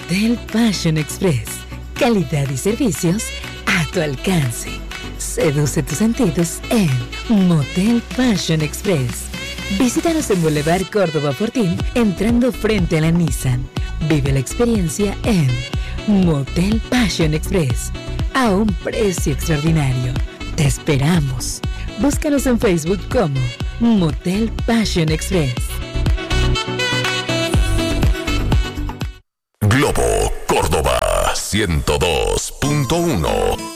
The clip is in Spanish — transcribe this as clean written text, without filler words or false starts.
Motel Passion Express. Calidad y servicios a tu alcance. Seduce tus sentidos en Motel Passion Express. Visítanos en Boulevard Córdoba Fortín, entrando frente a la Nissan. Vive la experiencia en Motel Passion Express, a un precio extraordinario. Te esperamos. Búscanos en Facebook como Motel Passion Express. Globo Córdoba 102.1.